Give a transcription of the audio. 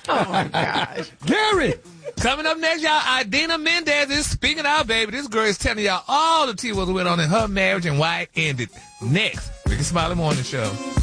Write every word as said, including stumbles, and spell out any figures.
Oh, my gosh. Gary. Coming up next, y'all, Idina Mendez is speaking out, baby. This girl is telling y'all all the tea was went on in her marriage and why it ended. Next, Ricky Smiley Morning Show.